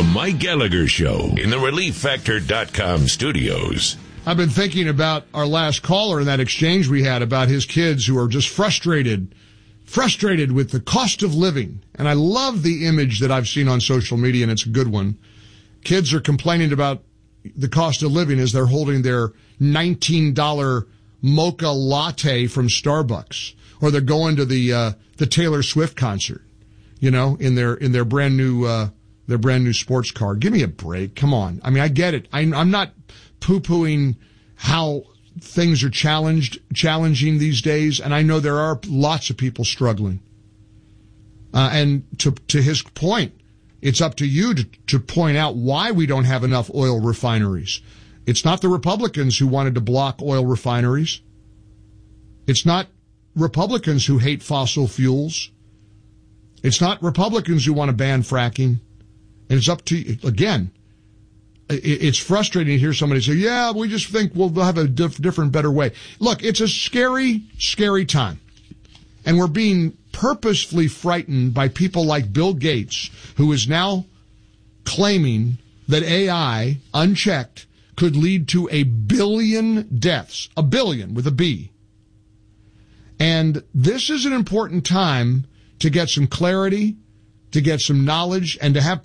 Mike Gallagher Show in the ReliefFactor.com studios. I've been thinking about our last caller and that exchange we had about his kids who are just frustrated with the cost of living. And I love the image that I've seen on social media, and it's a good one. Kids are complaining about the cost of living as they're holding their $19 mocha latte from Starbucks, or they're going to the Taylor Swift concert, in their brand new sports car. Give me a break. Come on. I mean, I get it. I'm not poo-pooing how things are challenging these days, and I know there are lots of people struggling. And to his point, it's up to you to point out why we don't have enough oil refineries. It's not the Republicans who wanted to block oil refineries. It's not Republicans who hate fossil fuels. It's not Republicans who want to ban fracking. And it's up to you. Again, it's frustrating to hear somebody say, yeah, we just think we'll have a different, better way. Look, it's a scary, scary time. And we're being purposefully frightened by people like Bill Gates, who is now claiming that AI, unchecked, could lead to 1 billion deaths. 1 billion with a B. And this is an important time to get some clarity, to get some knowledge, and to have